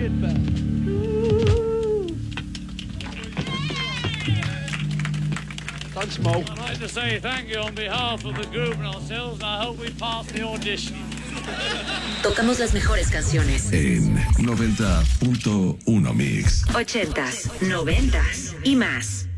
Thanks, Mo. I'd like to say thank you on behalf of the group and ourselves, and I hope we pass the audition. Tocamos las mejores canciones. En 90.1 Mix. 80s, 90s y más.